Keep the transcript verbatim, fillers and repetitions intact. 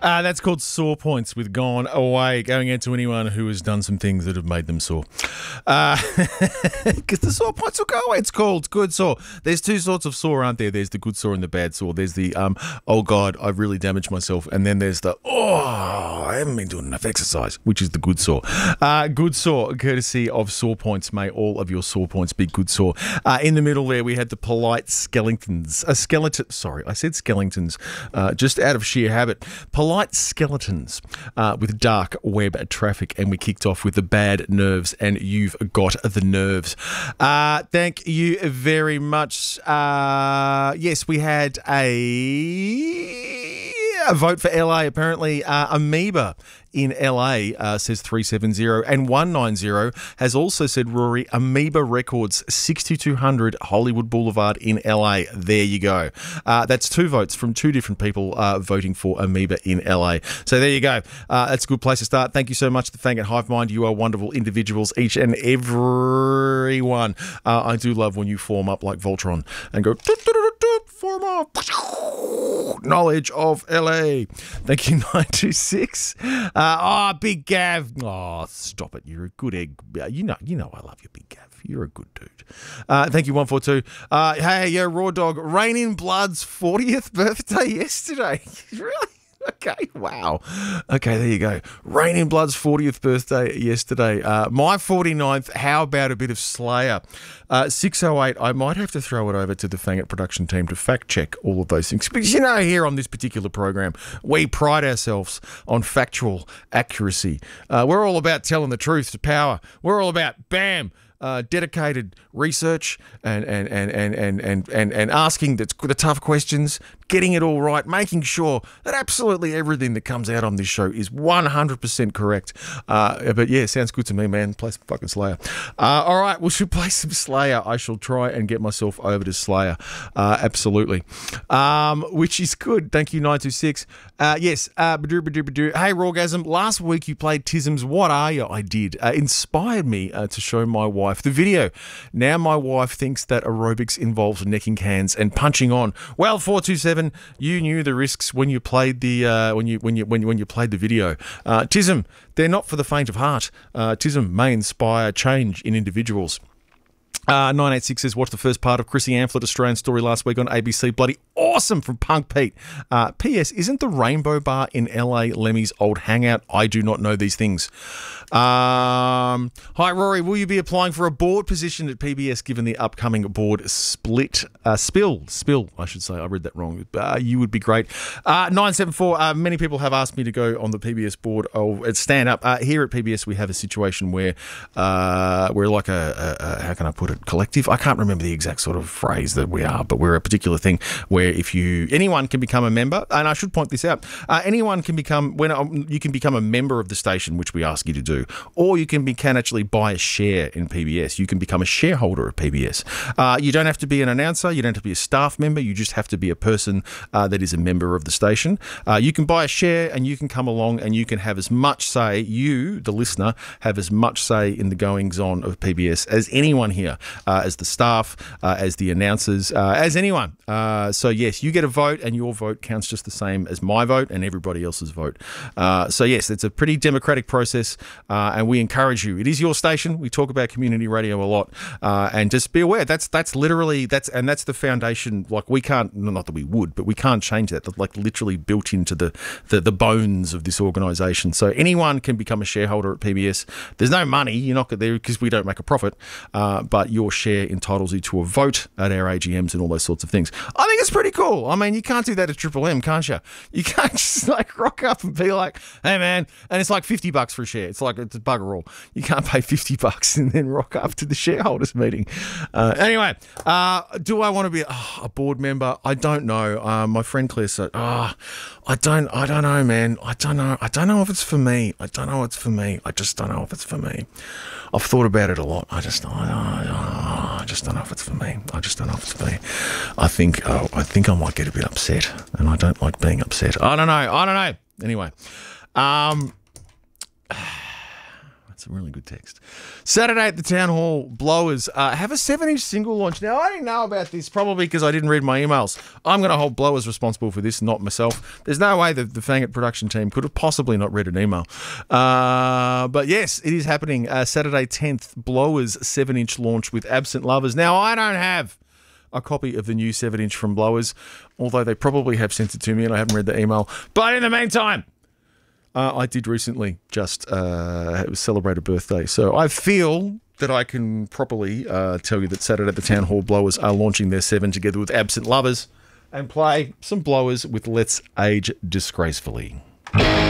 Uh, that's called Sore Points with Gone Away, going out to anyone who has done some things that have made them sore. Because uh, the sore points will go away. It's called good sore. There's two sorts of sore, aren't there? There's the good sore and the bad sore. There's the, um, oh, God, I've really damaged myself. And then there's the, oh, I haven't been doing enough exercise, which is the good sore. Uh, good sore, courtesy of Sore Points. May all of your sore points be good sore. Uh, in the middle there, we had the polite skeletons. A skeleton, sorry, I said skeletons, uh, just out of sheer habit. Polite skeletons uh, with dark web traffic, and we kicked off with the bad nerves, and you've got the nerves. Uh, thank you very much. Uh, yes, we had a, a vote for L A. Apparently, uh, Amoeba in L A uh, says three seven zero, and one nine zero has also said, Rory, Amoeba Records sixty-two hundred Hollywood Boulevard in L A. There you go. Uh, that's two votes from two different people uh, voting for Amoeba in L A. So there you go. Uh, that's a good place to start. Thank you so much to Fang at Hive Mind. You are wonderful individuals, each and every one. Uh, I do love when you form up like Voltron and go, form up. Knowledge of L A. Thank you, nine two six. Uh, oh, Big Gav. Oh, stop it. You're a good egg. You know you know I love you, Big Gav. You're a good dude. Uh, thank you, one four two. Uh, hey, yo, Raw Dog. Rain in Blood's fortieth birthday yesterday. Really? Okay, wow. Okay, there you go. Rain in Blood's fortieth birthday yesterday. Uh, my forty-ninth, how about a bit of Slayer? Uh, six oh eight, I might have to throw it over to the Fang It production team to fact check all of those things. Because, you know, here on this particular program, we pride ourselves on factual accuracy. Uh, we're all about telling the truth to power. We're all about, bam, Uh, dedicated research and and and and and and and, and asking the, the tough questions, getting it all right, making sure that absolutely everything that comes out on this show is one hundred percent correct. Uh, but yeah, sounds good to me, man. Play some fucking Slayer. Uh, all right, we should play some Slayer. I shall try and get myself over to Slayer. Uh, absolutely. Um, which is good. Thank you, nine two six. Uh, yes, uh, badoo, badoo, badoo. Hey, Rawgasm, last week you played Tism's What Are You? I did. Uh, inspired me uh, to show my wife the video. Now my wife thinks that aerobics involves necking hands and punching on. Well, four two seven, you knew the risks when you played the uh, when you when you when you when you played the video. Uh, Tism, they're not for the faint of heart. Uh, Tism may inspire change in individuals. Uh, nine eight six says, watch the first part of Chrissy Amphlett Australian story last week on A B C. Bloody awesome from Punk Pete. Uh, P S. Isn't the Rainbow Bar in L A Lemmy's old hangout? I do not know these things. Um, hi, Rory. Will you be applying for a board position at P B S given the upcoming board split? Uh, spill. Spill, I should say. I read that wrong. Uh, you would be great. Uh, nine seven four. Uh, many people have asked me to go on the P B S board. Oh, stand up. Uh, here at P B S, we have a situation where uh, we're like a, a, a, how can I put it? Collective. I can't remember the exact sort of phrase that we are, but we're a particular thing where if you, anyone can become a member, and I should point this out, uh, anyone can become, when um, you can become a member of the station, which we ask you to do, or you can be, can actually buy a share in P B S. You can become a shareholder of P B S. Uh, you don't have to be an announcer, you don't have to be a staff member, you just have to be a person uh, that is a member of the station. Uh, you can buy a share and you can come along and you can have as much say, you, the listener, have as much say in the goings on of P B S as anyone here. Uh, as the staff, uh, as the announcers, uh, as anyone. Uh, so, yes, you get a vote and your vote counts just the same as my vote and everybody else's vote. Uh, so, yes, it's a pretty democratic process uh, and we encourage you. It is your station. We talk about community radio a lot uh, and just be aware. That's that's literally, that's and that's the foundation. Like, we can't, not that we would, but we can't change that. That's like literally built into the, the, the bones of this organisation. So, anyone can become a shareholder at P B S. There's no money. You're not there because we don't make a profit, uh, but your share entitles you to a vote at our A G Ms and all those sorts of things. I think it's pretty cool. I mean, you can't do that at Triple M, can't you? You can't just like rock up and be like, hey man, and it's like fifty bucks for a share. It's like, it's a bugger all. You can't pay fifty bucks and then rock up to the shareholders meeting. Uh, anyway, uh, do I want to be oh, a board member? I don't know. Uh, my friend Claire said, oh, I don't, I don't know, man. I don't know. I don't know if it's for me. I don't know if it's for me. I just don't know if it's for me. I've thought about it a lot. I just, I, I, I just don't know if it's for me. I just don't know if it's for me. I think, oh, I think I might get a bit upset, and I don't like being upset. I don't know. I don't know. Anyway, um, That's a really good text. Saturday at the Town Hall, Blowers uh, have a seven-inch single launch. Now, I didn't know about this, probably because I didn't read my emails. I'm going to hold Blowers responsible for this, not myself. There's no way that the Fang It production team could have possibly not read an email. Uh, but yes, it is happening. Uh, Saturday tenth, Blowers seven-inch launch with Absent Lovers. Now, I don't have a copy of the new seven-inch from Blowers, although they probably have sent it to me and I haven't read the email. But in the meantime, Uh, I did recently just uh, celebrate a birthday, so I feel that I can properly uh, tell you that Saturday at the Town Hall, Blowers are launching their seven together with Absent Lovers and play some Blowers with Let's Age Disgracefully.